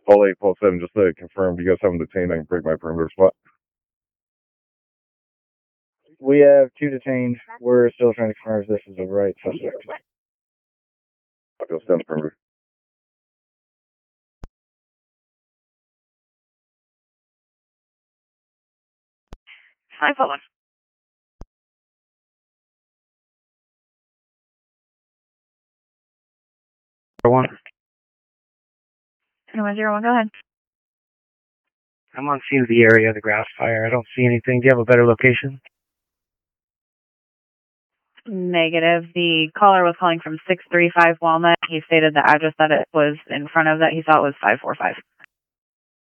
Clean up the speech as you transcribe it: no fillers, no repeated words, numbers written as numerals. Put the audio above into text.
Call 847 just to confirm. Do you guys have them detained? I can break my perimeter spot. We have 2 detained. We're still trying to confirm if this is the right suspect. I'll go stand the perimeter. Hi, Paula. 101, go ahead. I'm on scene of the area of the grass fire. I don't see anything. Do you have a better location? Negative. The caller was calling from 635 Walnut. He stated the address that it was in front of that he thought was 545.